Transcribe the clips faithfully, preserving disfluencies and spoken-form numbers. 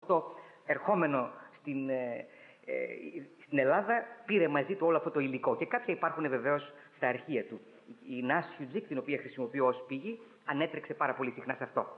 αυτό ερχόμενο στην, ε, ε, στην Ελλάδα πήρε μαζί του όλο αυτό το υλικό. Και κάποια υπάρχουν βεβαίως στα αρχεία του. Η Νάσιουτζικ, την οποία χρησιμοποιώ ως πηγή, ανέτρεξε πάρα πολύ συχνά σε αυτό.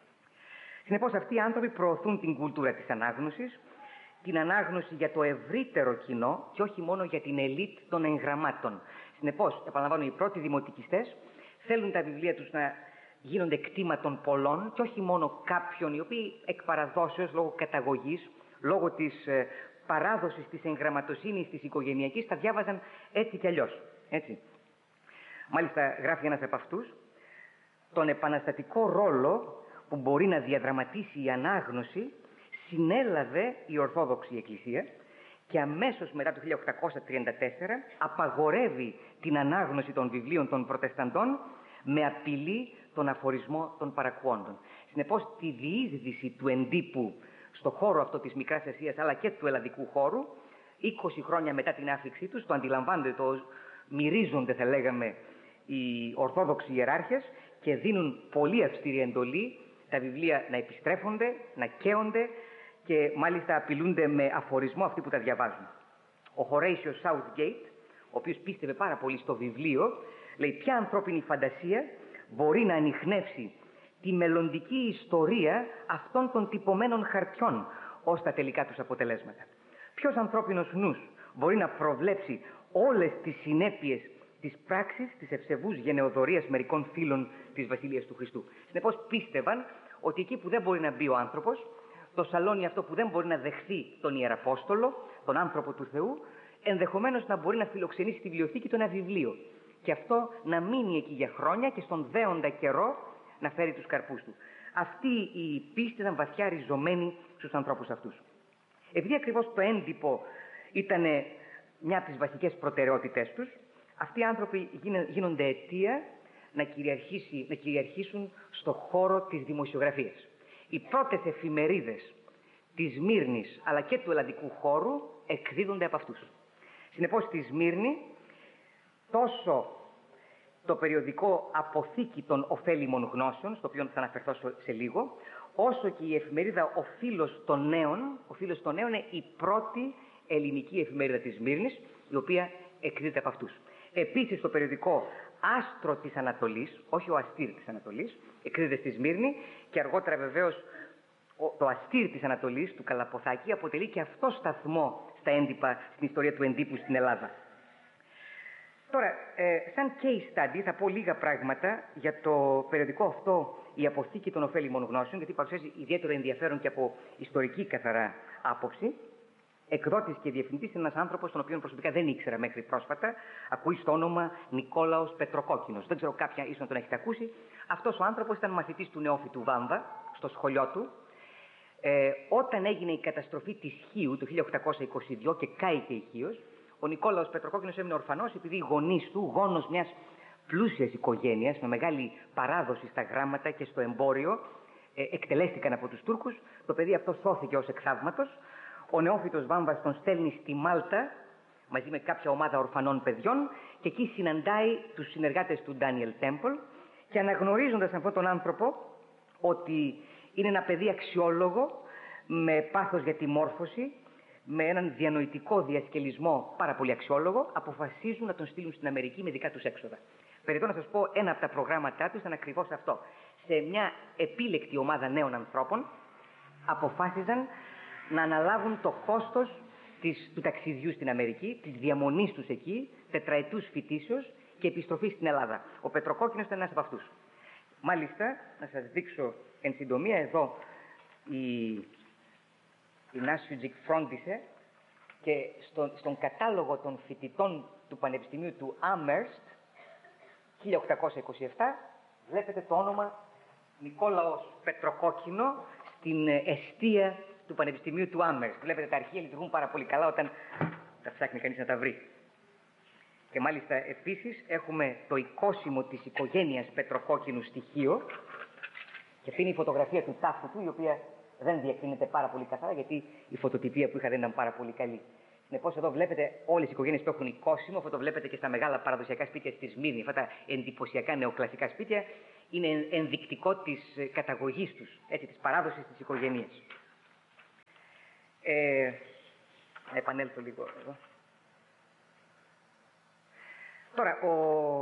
Συνεπώς, αυτοί οι άνθρωποι προωθούν την κουλτούρα της ανάγνωσης, την ανάγνωση για το ευρύτερο κοινό και όχι μόνο για την ελίτ των εγγραμμάτων. Συνεπώς, επαναλαμβάνω, οι πρώτοι δημοτικιστές θέλουν τα βιβλία τους να γίνονται κτήμα των πολλών και όχι μόνο κάποιων οι οποίοι εκ παραδόσεως, λόγω καταγωγής, λόγω της ε, παράδοσης της εγγραμματοσύνης της οικογενειακής, τα διάβαζαν έτσι κι αλλιώς. Έτσι. Μάλιστα, γράφει ένας από αυτούς, τον επαναστατικό ρόλο που μπορεί να διαδραματίσει η ανάγνωση συνέλαβε η Ορθόδοξη Εκκλησία και αμέσως μετά το χίλια οκτακόσια τριάντα τέσσερα απαγορεύει την ανάγνωση των βιβλίων των Προτεσταντών με απειλή τον αφορισμό των παρακουόντων. Συνεπώς, τη διείσδυση του εντύπου στο χώρο αυτό της Μικράς Ασίας αλλά και του ελλαδικού χώρου, είκοσι χρόνια μετά την άφηξή τους, το αντιλαμβάνονται, το μυρίζονται, θα λέγαμε, οι Ορθόδοξοι ιεράρχες και δίνουν πολύ αυστηρή εντολή τα βιβλία να επιστρέφονται, να καίονται και μάλιστα απειλούνται με αφορισμό αυτοί που τα διαβάζουν. Ο Χορέισιος Southgate, ο οποίος πίστευε πάρα πολύ στο βιβλίο, λέει: ποια ανθρώπινη φαντασία μπορεί να ανιχνεύσει τη μελλοντική ιστορία αυτών των τυπωμένων χαρτιών ως τα τελικά τους αποτελέσματα. Ποιος ανθρώπινος νους μπορεί να προβλέψει όλες τις συνέπειες της πράξης της ευσεβούς γενεοδορίας μερικών φίλων της Βασιλείας του Χριστού. Συνεπώς, πίστευαν ότι εκεί που δεν μπορεί να μπει ο άνθρωπος, το σαλόνι αυτό που δεν μπορεί να δεχθεί τον Ιεραπόστολο, τον άνθρωπο του Θεού, ενδεχομένως να μπορεί να φιλοξενήσει στη βιβλιοθήκη του ένα βιβλίο. Και αυτό να μείνει εκεί για χρόνια και στον δέοντα καιρό να φέρει τους καρπούς του. Αυτή η πίστη ήταν βαθιά ριζωμένη στους ανθρώπους αυτούς. Επειδή ακριβώς το έντυπο ήταν μια από τις βασικές προτεραιότητές τους, αυτοί οι άνθρωποι γίνονται αιτία να, κυριαρχήσει, να κυριαρχήσουν στο χώρο της δημοσιογραφίας. Οι πρώτες εφημερίδες της Σμύρνης αλλά και του ελλαδικού χώρου εκδίδονται από αυτούς. Συνεπώς, στη Σμύρνη τόσο το περιοδικό Αποθήκη των Ωφέλιμων Γνώσεων, στο οποίο θα αναφερθώ σε λίγο, όσο και η εφημερίδα Ο Φίλος των Νέων. Ο Φίλος των Νέων είναι η πρώτη ελληνική εφημερίδα της Σμύρνης, η οποία εκδίδεται από αυτούς. Επίσης, το περιοδικό Άστρο της Ανατολής, όχι ο Αστήρ της Ανατολής, εκδίδεται στη Σμύρνη και αργότερα βεβαίως το Αστήρ της Ανατολής, του Καλαποθάκη, αποτελεί και αυτό σταθμό στα έντυπα, στην ιστορία του εντύπου στην Ελλάδα. Τώρα, ε, σαν case study θα πω λίγα πράγματα για το περιοδικό αυτό, η Αποθήκη των Ωφέλιμων Γνώσεων, γιατί παρουσιάζει ιδιαίτερο ενδιαφέρον και από ιστορική καθαρά άποψη. Εκδότης και διευθυντής είναι ένας άνθρωπος, τον οποίο προσωπικά δεν ήξερα μέχρι πρόσφατα. Ακούει στο όνομα Νικόλαος Πετροκόκκινος. Δεν ξέρω, κάποια ίσως να τον έχετε ακούσει. Αυτός ο άνθρωπος ήταν μαθητής του Νεόφυτου Βάμβα, στο σχολείο του. Ε, όταν έγινε η καταστροφή της Χίου το χίλια οκτακόσια είκοσι δύο και κάηκε η Χίος, ο Νικόλαος Πετροκόκκινος έμεινε ορφανός επειδή οι γονείς του, γόνος μιας πλούσιας οικογένειας με μεγάλη παράδοση στα γράμματα και στο εμπόριο, ε, εκτελέστηκαν από τους Τούρκους. Το παιδί αυτό σώθηκε ως εκθαύματος. Ο Νεόφυτος Βάμβας τον στέλνει στη Μάλτα μαζί με κάποια ομάδα ορφανών παιδιών και εκεί συναντάει τους συνεργάτες του Ντάνιελ Τέμπλ και αναγνωρίζοντας αυτόν τον άνθρωπο ότι είναι ένα παιδί αξιόλογο, με πάθος για τη μόρφωση, με έναν διανοητικό διασκελισμό πάρα πολύ αξιόλογο, αποφασίζουν να τον στείλουν στην Αμερική με δικά τους έξοδα. Περιττώ να σας πω, ένα από τα προγράμματά τους ήταν ακριβώς αυτό. Σε μια επίλεκτη ομάδα νέων ανθρώπων αποφάσιζαν να αναλάβουν το κόστος της, του ταξιδιού στην Αμερική, της διαμονής τους εκεί, τετραετούς φοιτήσεως και επιστροφής στην Ελλάδα. Ο Πετροκόκκινος ήταν ένας από αυτούς. Μάλιστα, να σας δείξω εν συντομία εδώ η, η Νάσιουτζικ φρόντισε και στο, στον κατάλογο των φοιτητών του Πανεπιστημίου του Άμερστ χίλια οκτακόσια είκοσι επτά βλέπετε το όνομα Νικόλαος Πετροκόκκινο στην εστία του Πανεπιστημίου του Άμερστ. Βλέπετε, τα αρχεία λειτουργούν πάρα πολύ καλά όταν τα ψάχνει κανείς να τα βρει. Και μάλιστα επίσης έχουμε το οικόσιμο της οικογένειας Πετροκόκκινου στοιχείο και αυτή είναι η φωτογραφία του τάφου του, η οποία δεν διακρίνεται πάρα πολύ καθαρά γιατί η φωτοτυπία που είχα δεν ήταν πάρα πολύ καλή. Συνεπώς εδώ βλέπετε όλες οι οικογένειες που έχουν οικόσιμο, αυτό το βλέπετε και στα μεγάλα παραδοσιακά σπίτια στη Σμύρνη. Αυτά τα εντυπωσιακά νεοκλασικά σπίτια είναι ενδεικτικό της καταγωγής τους, έτσι, της παράδοσης της οικογένειας. Ε, να επανέλθω λίγο εδώ. Τώρα, ο,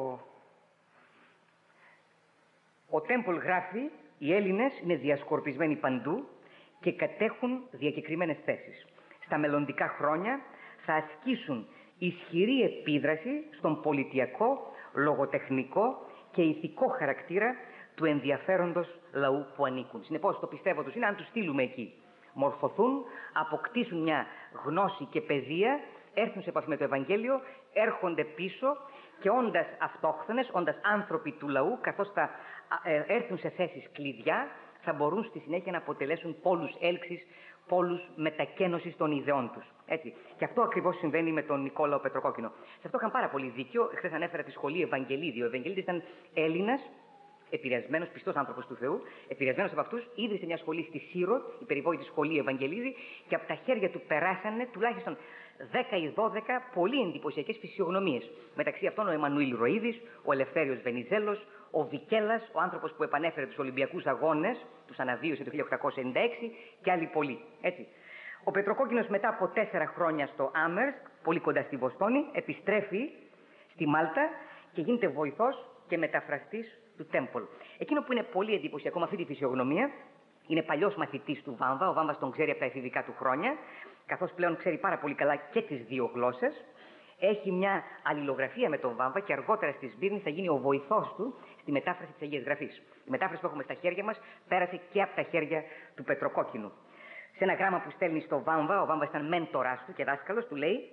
ο Τέμπολ γράφει, οι Έλληνες είναι διασκορπισμένοι παντού και κατέχουν διακεκριμένες θέσεις. Στα μελλοντικά χρόνια θα ασκήσουν ισχυρή επίδραση στον πολιτιακό, λογοτεχνικό και ηθικό χαρακτήρα του ενδιαφέροντος λαού που ανήκουν. Συνεπώς, το πιστεύω τους είναι αν τους στείλουμε εκεί. Μορφωθούν, αποκτήσουν μια γνώση και παιδεία, έρθουν σε επαφή με το Ευαγγέλιο, έρχονται πίσω και όντας αυτόχθονες, όντας άνθρωποι του λαού, καθώς θα ε, έρθουν σε θέσεις κλειδιά, θα μπορούν στη συνέχεια να αποτελέσουν πόλους έλξης, πόλους μετακαίνωσης των ιδεών τους. Έτσι. Και αυτό ακριβώς συμβαίνει με τον Νικόλαο Πετροκόκκινο. Σε αυτό είχαν πάρα πολύ δίκιο. Χθες ανέφερα τη σχολή Ευαγγελίδη. Ο Ευαγγελίδης ήταν Έλληνας, επηρεασμένος, πιστός άνθρωπος του Θεού, επηρεασμένος από αυτούς, ίδρυσε μια σχολή στη Σύρο, η περιβόητη σχολή Ευαγγελίδη, και από τα χέρια του περάσανε τουλάχιστον δέκα ή δώδεκα πολύ εντυπωσιακές φυσιογνωμίες. Μεταξύ αυτών ο Εμμανουήλ Ροΐδης, ο Ελευθέριος Βενιζέλος, ο Βικέλας, ο άνθρωπος που επανέφερε τους Ολυμπιακούς Αγώνες, τους αναβίωσε το χίλια οκτακόσια ενενήντα έξι και άλλοι πολλοί. Έτσι. Ο Πετροκόκκινος μετά από τέσσερα χρόνια στο Άμερσκ, πολύ κοντά στη Βοστόνη, επιστρέφει στη Μάλτα και γίνεται βοηθός και μεταφραστής του Τέμπολ. Εκείνο που είναι πολύ εντυπωσιακό με αυτή τη φυσιογνωμία, είναι παλιός μαθητής του Βάμβα. Ο Βάμβας τον ξέρει από τα εφηβικά του χρόνια, καθώς πλέον ξέρει πάρα πολύ καλά και τις δύο γλώσσες. Έχει μια αλληλογραφία με τον Βάμβα και αργότερα στη Σμύρνη θα γίνει ο βοηθός του στη μετάφραση της Αγίας Γραφής. Η μετάφραση που έχουμε στα χέρια μας πέρασε και από τα χέρια του Πετροκόκκινου. Σε ένα γράμμα που στέλνει στο Βάμβα, ο Βάμβα ήταν μέντορας του και δάσκαλος, του λέει: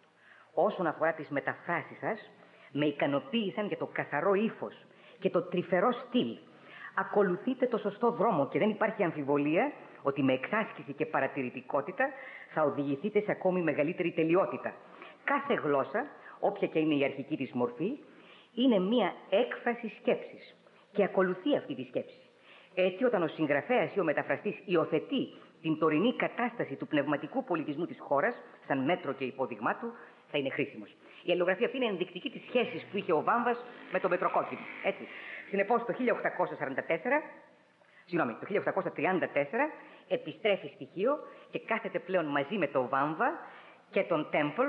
όσον αφορά τις μεταφράσεις σας, με ικανοποίησαν για το καθαρό ύφος και το τρυφερό στυλ. Ακολουθείτε το σωστό δρόμο και δεν υπάρχει αμφιβολία ότι με εξάσκηση και παρατηρητικότητα θα οδηγηθείτε σε ακόμη μεγαλύτερη τελειότητα. Κάθε γλώσσα, όποια και είναι η αρχική της μορφή, είναι μία έκφραση σκέψης και ακολουθεί αυτή τη σκέψη. Έτσι, όταν ο συγγραφέας ή ο μεταφραστής υιοθετεί την τωρινή κατάσταση του πνευματικού πολιτισμού της χώρας, σαν μέτρο και υπόδειγμά του, θα είναι χρήσιμος. Η αλληλογραφία αυτή είναι ενδεικτική της σχέσης που είχε ο Βάμβας με τον Πετροκόκκινο. Έτσι. Συνεπώς, το χίλια οκτακόσια σαράντα τέσσερα, συγγνώμη, το χίλια οκτακόσια τριάντα τέσσερα επιστρέφει στη Χίο και κάθεται πλέον μαζί με τον Βάμβα και τον Τέμπολ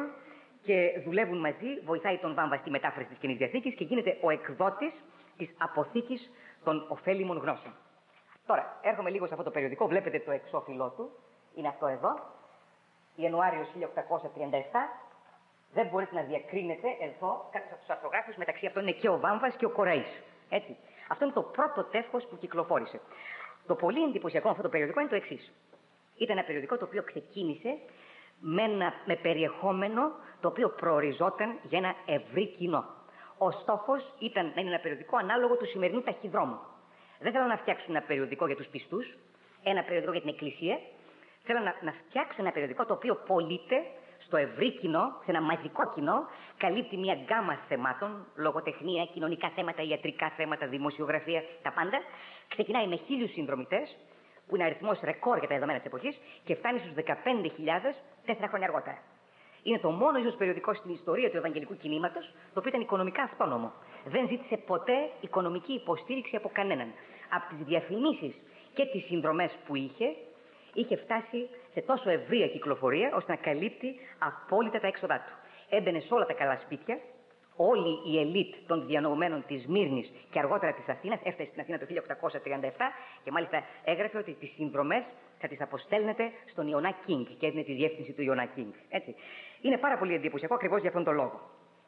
και δουλεύουν μαζί, βοηθάει τον Βάμβα στη μετάφραση της Καινής Διαθήκης και γίνεται ο εκδότης της αποθήκης των ωφέλιμων γνώσεων. Τώρα, έρχομαι λίγο σε αυτό το περιοδικό, βλέπετε το εξώφυλλό του, είναι αυτό εδώ, Ιανουάριος χίλια οκτακόσια τριάντα επτά, δεν μπορείτε να διακρίνετε εδώ κάποιους από τους αρθρογράφους, μεταξύ αυτών είναι και ο Βάμβας και ο Κοραής. Έτσι. Αυτό είναι το πρώτο τεύχος που κυκλοφόρησε. Το πολύ εντυπωσιακό αυτό το περιοδικό είναι το εξής. Ήταν ένα περιοδικό το οποίο ξεκίνησε με, ένα, με περιεχόμενο το οποίο προοριζόταν για ένα ευρύ κοινό. Ο στόχος ήταν να είναι ένα περιοδικό ανάλογο του σημερινού ταχυδρόμου. Δεν θέλαν να φτιάξουν ένα περιοδικό για τους πιστούς, ένα περιοδικό για την Εκκλησία. Θέλαν να, να φτιάξουν ένα περιοδικό το οποίο πωλείται στο ευρύ κοινό, σε ένα μαζικό κοινό, καλύπτει μια γκάμα θεμάτων, λογοτεχνία, κοινωνικά θέματα, ιατρικά θέματα, δημοσιογραφία, τα πάντα. Ξεκινάει με χίλιους συνδρομητές, που είναι αριθμός ρεκόρ για τα δεδομένα της εποχής, και φτάνει στους δεκαπέντε χιλιάδες τέσσερα χρόνια αργότερα. Είναι το μόνο ίσως περιοδικό στην ιστορία του Ευαγγελικού κινήματος, το οποίο ήταν οικονομικά αυτόνομο. Δεν ζήτησε ποτέ οικονομική υποστήριξη από κανέναν. Από τις διαφημίσεις και τις συνδρομές που είχε, είχε φτάσει σε τόσο ευρεία κυκλοφορία, ώστε να καλύπτει απόλυτα τα έξοδά του. Έμπαινε σε όλα τα καλά σπίτια. Όλη η ελίτ των διανοουμένων της Σμύρνης και αργότερα της Αθήνας έφτασε στην Αθήνα το χίλια οκτακόσια τριάντα επτά και μάλιστα έγραφε ότι τις συνδρομές θα τις αποστέλνετε στον Ιωνά Κίνγκ και έδινε τη διεύθυνση του Ιωνά Κίνγκ. Έτσι. Είναι πάρα πολύ εντυπωσιακό ακριβώς για αυτόν τον λόγο.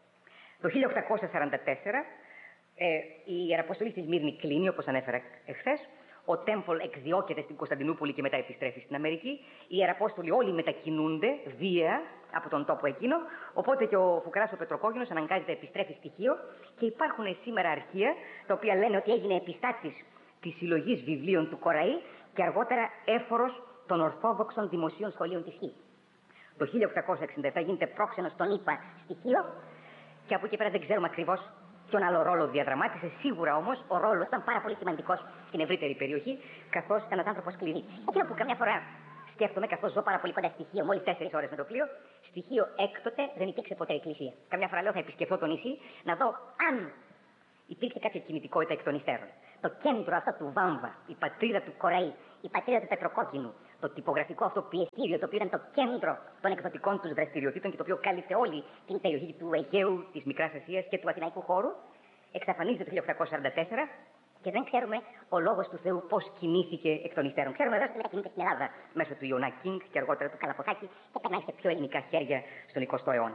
Το χίλια οκτακόσια σαράντα τέσσερα ε, η Ιεραποστολή στη Σμύρνη κλείνει, όπως ανέφερα εχθές. Ο Τέμπολ εκδιώκεται στην Κωνσταντινούπολη και μετά επιστρέφει στην Αμερική. Οι Ιεραπόστολοι όλοι μετακινούνται βία από τον τόπο εκείνο. Οπότε και ο Φουκράς ο Πετροκόκκινος αναγκάζεται επιστρέφει στοιχείο και υπάρχουν σήμερα αρχεία τα οποία λένε ότι έγινε επιστάτης της συλλογής βιβλίων του Κοραή και αργότερα έφορος των Ορθόδοξων Δημοσίων Σχολείων της Χ. Το χίλια οκτακόσια εξήντα επτά γίνεται πρόξενος στον ΗΠΑ στοιχείο και από εκεί πέρα δεν ξέρουμε ακριβώς ποιον άλλο ρόλο διαδραμάτισε. Σίγουρα όμως ο ρόλος ήταν πάρα πολύ σημαντικός στην ευρύτερη περιοχή, καθώς ήταν ένας άνθρωπος κλειδί. Εκείνο που καμιά φορά σκέφτομαι, καθώς ζω πάρα πολύ κοντά στοιχείο, μόλις τέσσερις ώρες με το πλοίο, στοιχείο έκτοτε δεν υπήρξε ποτέ εκκλησία. Καμιά φορά λέω θα επισκεφθώ το νησί να δω αν υπήρξε κάποια κινητικότητα εκ των υστέρων. Το κέντρο αυτό του Βάμβα, η πατρίδα του Κοραή, η πατρίδα του Πετροκόκκινου, το τυπογραφικό αυτό πιεστήριο, το οποίο ήταν το κέντρο των εκδοτικών του δραστηριοτήτων και το οποίο κάλυψε όλη την περιοχή του Αιγαίου, της Μικράς Ασίας και του Αθηναϊκού χώρου, εξαφανίζεται το χίλια οκτακόσια σαράντα τέσσερα και δεν ξέρουμε ο λόγος του Θεού πώς κινήθηκε εκ των υστέρων. Ξέρουμε βέβαια ότι μετακινείται στην Ελλάδα μέσω του Ιωνά Κίνγκ και αργότερα του Καλαποθάκη και περνάει σε πιο ελληνικά χέρια στον εικοστό αιώνα.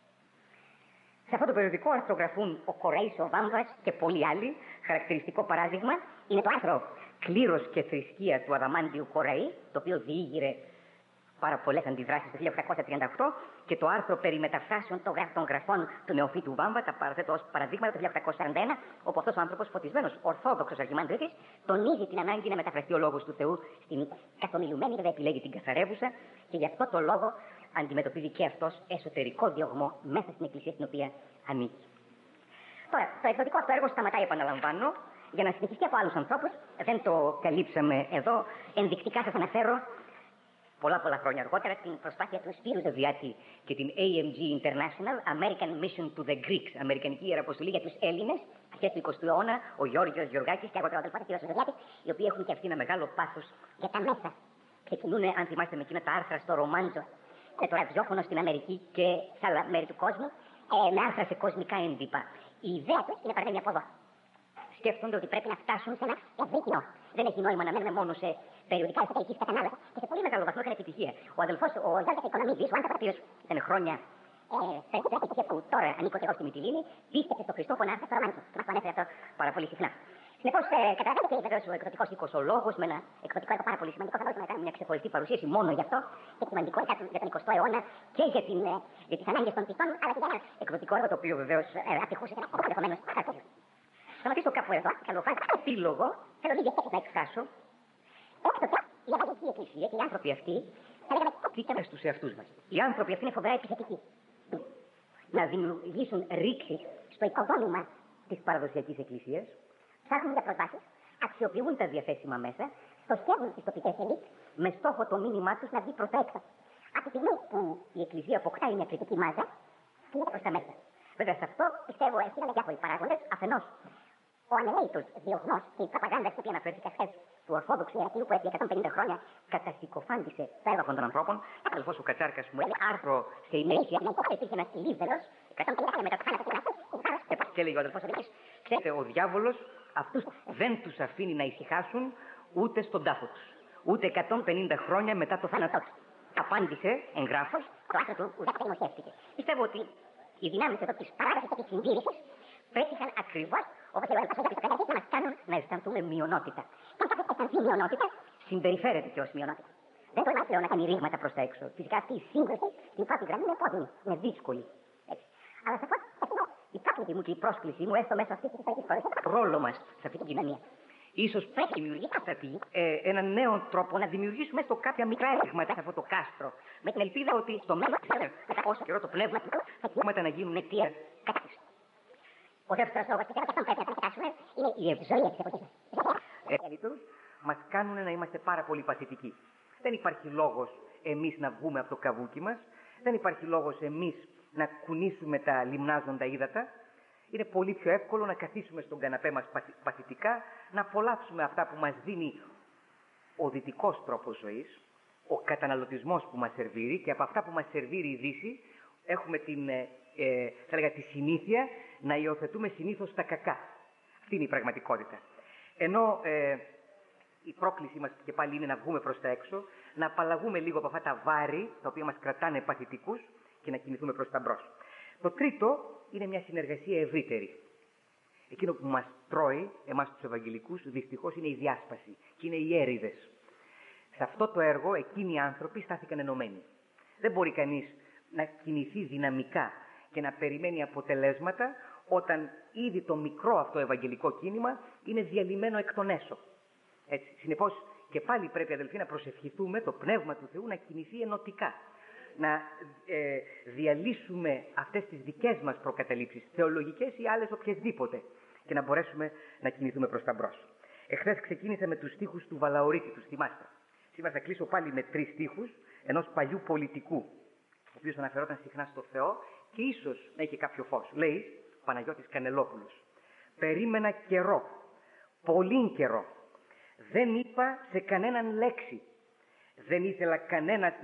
Σε αυτό το περιοδικό αρθρογραφούν ο Κορέης, ο Βάμβας και πολλοί άλλοι. Χαρακτηριστικό παράδειγμα είναι το άρθρο «Κλήρος και θρησκεία» του Αδαμάντιου Κορέη, το οποίο διήγηρε πάρα πολλές αντιδράσεις το χίλια οκτακόσια τριάντα οκτώ, και το άρθρο περί μεταφράσεων των γραφών του Νεοφύτου Βάμβα, τα παραθέτω ως παραδείγματα το χίλια οκτακόσια σαράντα ένα, όπου αυτός ο άνθρωπος, φωτισμένος ορθόδοξος αρχιμάνδριτης, τονίζει την ανάγκη να μεταφραστεί ο λόγος του Θεού στην καθομιλουμένη, βέβαια επιλέγει την καθαρεύουσα, και γι' αυτό το λόγο αντιμετωπίζει και αυτός εσωτερικό διωγμό μέσα στην εκκλησία στην οποία ανήκει. Τώρα, το εκδοτικό αυτό έργο σταματάει, επαναλαμβάνω, για να συνεχιστεί από άλλους ανθρώπους. Δεν το καλύψαμε εδώ. Ενδεικτικά σας αναφέρω πολλά πολλά χρόνια αργότερα την προσπάθεια του Σπύρου Ζωδιάτη και την έι εμ τζι International, American Mission to the Greeks, Αμερικανική Ιεραποστολή για τους Έλληνες, αρχές του εικοστού αιώνα, ο Γιώργος Γεωργάκης και αργότερα ο αδελφός του Ζωδιάτη, οι οποίοι έχουν και αυτοί ένα μεγάλο πάθος για τα μέσα. Ξεκινούν, αν θυμάστε, με εκείνα τα άρθρα στο Ρομάντζο, με το ραδιόφωνο στην Αμερική και σε άλλα μέρη του κόσμου, ε, με άρθρα σε κοσμικά έντυπα. Η ιδέα του είναι παραδείγμα από εδώ. Σκέφτονται ότι πρέπει να φτάσουν σε ένα ευρύ κοινό. Δεν έχει νόημα να μένουμε μόνο σε περιοδικά εσωτερική κατανάλωση και σε πολύ μεγάλο βαθμό είχαν επιτυχία. Ο αδελφός, ο Γιώργος Οικονομίδης, ο άνθρωπος ο οποίος ήταν χρόνια περίπου τριάντα επιτυχία που τώρα ανήκω και εγώ στη Μυτιλήνη, πίστεψε στο Χριστό φωνάζοντα στο Ρομάντζο. Και μας το ανέφερε αυτό πάρα πολύ συχνά. Συνεπώς, ε, καταλαβαίνετε και βεβαίως ο εκδοτικός οίκος ο λόγος, με ένα εκδοτικό έργο πάρα πολύ σημαντικό. Θα μπορούσαμε να κάνουμε μια ξεχωριστή παρουσίαση μόνο γι' αυτό και σημαντικό για τον εικοστό αιώνα και για, την, ε, για τις ανάγκες των πιστών, αλλά και για ένα εκδοτικό έργο το οποίο βεβαίως ε, ατυχούσε ένα ενδεχομένως χαρακτήριο. Θα σταματήσω κάπου εδώ, καλοφάντα επίλογο, θέλω λίγες τέτοιες να εκφράσω. Έκτοτε η Ευρωπαϊκή Εκκλησία και οι άνθρωποι αυτοί θα λέγαμε ότι στους εαυτούς μας. Οι άνθρωποι αυτοί είναι φοβερά επιθετικοί. Να δημιουργήσουν ρήξη στο οικοδόμημα της παραδοσιακής εκκλησίας, ψάχνουν για προσβάσεις, αξιοποιούν τα διαθέσιμα μέσα, στοχεύουν τις τοπικές ελίτ με στόχο το μήνυμά τους να βγει προς τα έξω. Από τη στιγμή που η εκκλησία αποκτάει μια κριτική μάζα, κινείται προς τα μέσα. Βέβαια, σε αυτό πιστεύω ευθύναμε διάφοροι παράγοντες. Αφενός, ο ανελαίτος διωγμός και η προπαγάνδα στην οποία αναφέρθηκα χθες του Ορθόδοξου Ιερατείου που έπια εκατόν πενήντα χρόνια κατασυκοφάντησε τα έργα των ανθρώπων. Ο αδελφός ο Κατσάρκας μου έλεγε άρθρο σε ημερήσια που υπήρχε ένας λίβερος εκατόν πενήντα χρόνια μετά το θάνατο του Χριστού. Και έλεγε ο αδελφός ο Δήμης, ξέρετε, ο διάβολος αυτούς δεν τους αφήνει να ησυχάσουν ούτε στον τάφο τους. Ούτε εκατόν πενήντα χρόνια μετά το θάνατό τους. Απάντησε εγγράφος το άρθρο του ουδέποτε δημοσιεύτηκε. Πιστεύω ότι οι δυνάμεις εδώ της παράδοσης και της συντήρησης πέτυχαν ακριβώς όπως έλεγε ο Πασχαλιάδης να μας κάνουν να αισθανθούμε μειονότητα. Και αν κάποιος αισθανθεί μειονότητα, συμπεριφέρεται και ως μειονότητα. Δεν τολμάει πλέον να κάνει ρήγματα προς τα έξω. Φυσικά αυτή η σύγκριση στην πρώτη γραμμή είναι επώδυνη, είναι δύσκολη. Έτσι. Αλλά σε αυτό η πρόκληση μου και η πρόσκλησή μου, έστω μέσα αυτής της ιστορικής παρουσίας, ρόλο μας σε αυτή την κοινωνία. Ίσως πρέπει να δημιουργήσουμε ε, έναν νέο τρόπο να δημιουργήσουμε στο κάποια μικρά ρήγματα σε αυτό το κάστρο. Με την ελπίδα ότι στο μέλλον, μετά όσο καιρό το πνεύμα του, θα κοιμάται να γίνουν αιτία κατάσταση. Ο δεύτερος λόγος που αυτό πρέπει να καταστάσουμε είναι η ευζοία της εποχής μας. Μας κάνουν να είμαστε πάρα πολύ παθητικοί. Δεν υπάρχει λόγος εμείς να βγούμε από το καβούκι μας, δεν υπάρχει λόγος εμείς να κουνήσουμε τα λιμνάζοντα ύδατα. Είναι πολύ πιο εύκολο να καθίσουμε στον καναπέ μας παθητικά, να απολαύσουμε αυτά που μας δίνει ο δυτικός τρόπος ζωής, ο καταναλωτισμός που μας σερβίρει, και από αυτά που μας σερβίρει η Δύση έχουμε την, ε, θα λέγα, τη συνήθεια να υιοθετούμε συνήθως τα κακά. Αυτή είναι η πραγματικότητα. Ενώ ε, η πρόκλησή μας και πάλι είναι να βγούμε προς τα έξω, να απαλλαγούμε λίγο από αυτά τα βάρη τα οποία μας κρατάνε παθητικούς και να κινηθούμε προς τα μπρος. Το τρίτο είναι μια συνεργασία ευρύτερη. Εκείνο που μας τρώει, εμάς τους Ευαγγελικούς, δυστυχώς είναι η διάσπαση και είναι οι έρηδες. Σε αυτό το έργο εκείνοι οι άνθρωποι στάθηκαν ενωμένοι. Δεν μπορεί κανείς να κινηθεί δυναμικά και να περιμένει αποτελέσματα όταν ήδη το μικρό αυτό ευαγγελικό κίνημα είναι διαλυμένο εκ των έσω. Έτσι. Συνεπώς και πάλι πρέπει, αδελφοί, να προσευχηθούμε το Πνεύμα του Θεού να κινηθεί ενωτικά. Να ε, διαλύσουμε αυτές τις δικές μας προκαταλήψεις, θεολογικές ή άλλες οποιασδήποτε, και να μπορέσουμε να κινηθούμε προς τα μπρος. Εχθές ξεκίνησα με τους στίχους του Βαλαωρίτη, τους θυμάστε. Σήμερα θα κλείσω πάλι με τρεις στίχους ενός παλιού πολιτικού, ο οποίος αναφερόταν συχνά στο Θεό και ίσως να είχε κάποιο φως. Λέει Παναγιώτης Κανελόπουλος: περίμενα καιρό, πολύ καιρό, δεν είπα σε κανέναν λέξη, Δεν ήθελα κανένα